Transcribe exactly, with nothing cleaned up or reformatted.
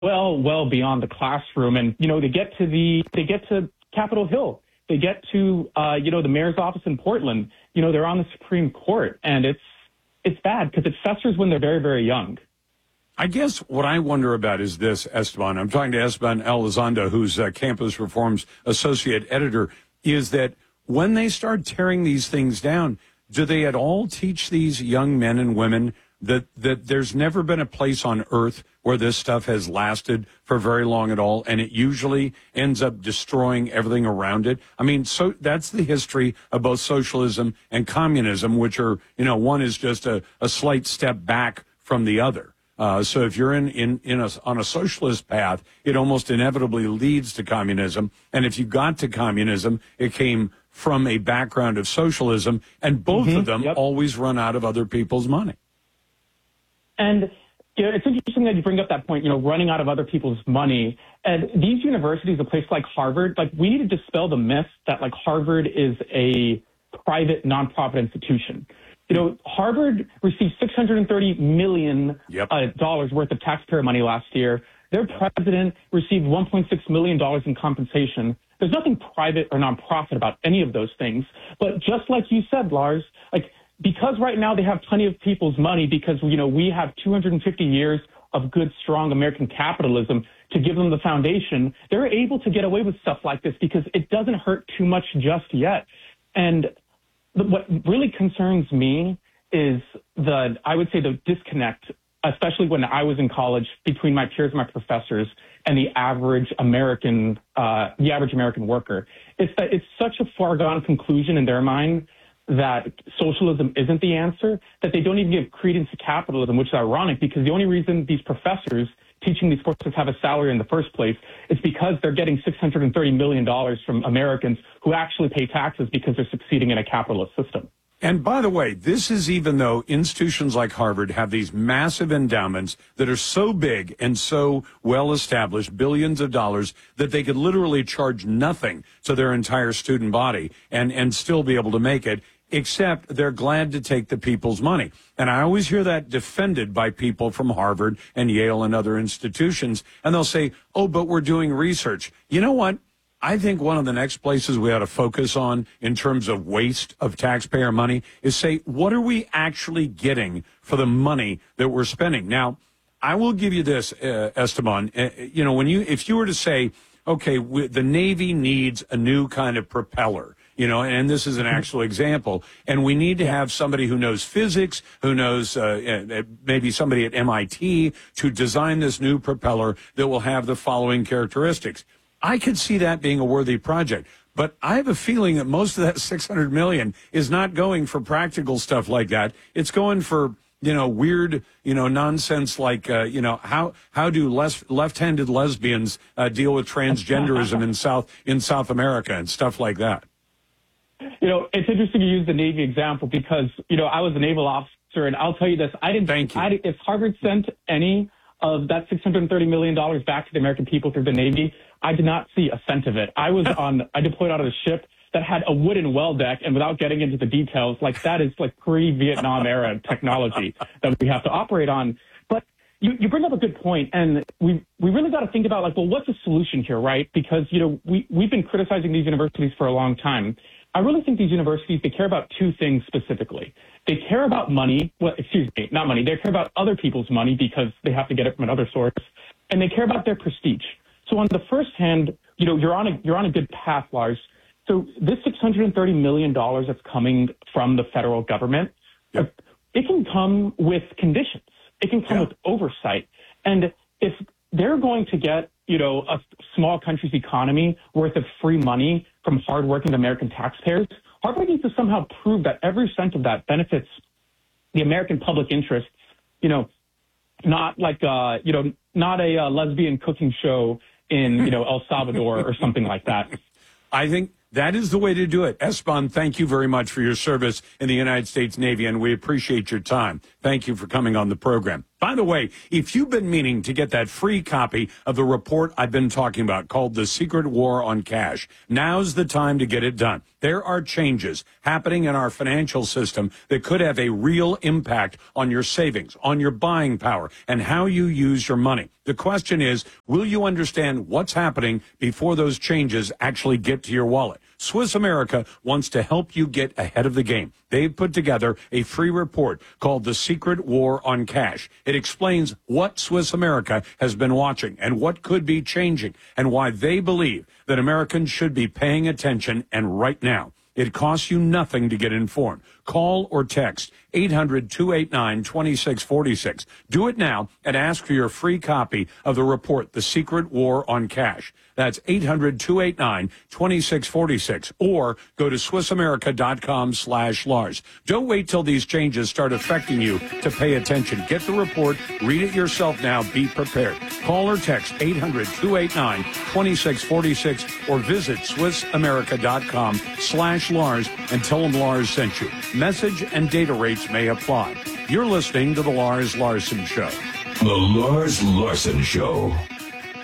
well, well beyond the classroom. And, you know, they get to the, they get to Capitol Hill. They get to, uh, you know, the mayor's office in Portland. You know, they're on the Supreme Court. And it's, it's bad because it festers when they're very, very young. I guess what I wonder about is this, Esteban. I'm talking to Esteban Elizondo, who's uh, Campus Reform's associate editor, is that when they start tearing these things down, do they at all teach these young men and women that, that there's never been a place on earth where this stuff has lasted for very long at all, and it usually ends up destroying everything around it? I mean, so that's the history of both socialism and communism, which are, you know, one is just a, a slight step back from the other. Uh, so if you're in, in, in a, on a socialist path, it almost inevitably leads to communism. And if you got to communism, it came from a background of socialism, and both mm-hmm, of them yep. always run out of other people's money. And you know, it's interesting that you bring up that point, you know, running out of other people's money. And these universities, a place like Harvard, like we need to dispel the myth that like Harvard is a private nonprofit institution. You know, Harvard received six hundred thirty million dollars yep. uh, worth of taxpayer money last year. Their president received one point six million dollars in compensation. There's nothing private or nonprofit about any of those things. But just like you said, Lars, like because right now they have plenty of people's money because, you know, we have two hundred fifty years of good, strong American capitalism to give them the foundation, they're able to get away with stuff like this because it doesn't hurt too much just yet. And what really concerns me is the, I would say the disconnect, especially when I was in college, between my peers and my professors and the average American, uh, the average American worker. It's that it's such a foregone conclusion in their mind that socialism isn't the answer, that they don't even give credence to capitalism, which is ironic because the only reason these professors teaching these courses have a salary in the first place is because they're getting six hundred thirty million dollars from Americans who actually pay taxes because they're succeeding in a capitalist system. And by the way, this is even though institutions like Harvard have these massive endowments that are so big and so well established, billions of dollars, that they could literally charge nothing to their entire student body and, and still be able to make it, except they're glad to take the people's money. And I always hear that defended by people from Harvard and Yale and other institutions. And they'll say, oh, but we're doing research. You know what? I think one of the next places we ought to focus on in terms of waste of taxpayer money is say, what are we actually getting for the money that we're spending? Now, I will give you this, uh, Esteban. Uh, you know, when you, if you were to say, okay, we, the Navy needs a new kind of propeller, you know, and this is an actual example, and we need to have somebody who knows physics, who knows uh, maybe somebody at M I T to design this new propeller that will have the following characteristics. I could see that being a worthy project, but I have a feeling that most of that six hundred million dollars is not going for practical stuff like that. It's going for, you know, weird, you know, nonsense like, uh, you know, how how do less left-handed lesbians uh, deal with transgenderism in South in South America and stuff like that. You know, it's interesting you use the Navy example because, you know, I was a naval officer, and I'll tell you this: I didn't. Thank you. I, if Harvard sent any of that six hundred thirty million dollars back to the American people through the Navy, I did not see a cent of it. I was on, I deployed out of a ship that had a wooden well deck, and without getting into the details, like that is like pre-Vietnam era technology that we have to operate on. But you, you bring up a good point, and we we really got to think about like, well, what's the solution here, right? Because, you know, we, we've been criticizing these universities for a long time. I really think these universities, they care about two things specifically. They care about money, well, excuse me, not money. They care about other people's money because they have to get it from another source, and they care about their prestige. So on the first hand, you know, you're on a you're on a good path, Lars. So this six hundred thirty million dollars that's coming from the federal government, yep. it can come with conditions. It can come yep. with oversight. And if they're going to get, you know, a small country's economy worth of free money from hardworking American taxpayers, Harvard needs to somehow prove that every cent of that benefits the American public interests, you know, not like, uh, you know, not a uh, lesbian cooking show in, you know, El Salvador or something like that. I think that is the way to do it. Esteban, thank you very much for your service in the United States Navy, and we appreciate your time. Thank you for coming on the program. By the way, if you've been meaning to get that free copy of the report I've been talking about called The Secret War on Cash, now's the time to get it done. There are changes happening in our financial system that could have a real impact on your savings, on your buying power, and how you use your money. The question is, will you understand what's happening before those changes actually get to your wallet? Swiss America wants to help you get ahead of the game. They've put together a free report called The Secret War on Cash. It explains what Swiss America has been watching and what could be changing and why they believe that Americans should be paying attention and right now. It costs you nothing to get informed. Call or text eight hundred, two eight nine, two six four six. Do it now and ask for your free copy of the report, The Secret War on Cash. That's eight hundred, two eight nine, two six four six. Or go to SwissAmerica.com slash Lars. Don't wait till these changes start affecting you to pay attention. Get the report. Read it yourself now. Be prepared. Call or text eight hundred, two eight nine, two six four six or visit SwissAmerica.com slash Lars and tell them Lars sent you. Message and data rates may apply. You're listening to The Lars Larson Show. The Lars Larson Show.